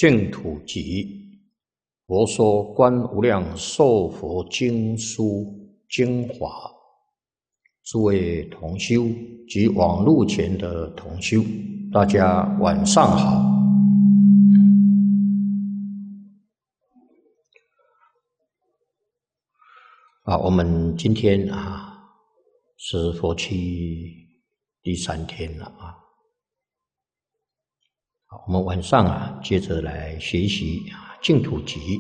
净土集，佛说观无量寿佛经书精华。诸位同修及网络前的同修，大家晚上好。我们今天是佛期第3天了我们晚上接着来学习净土集。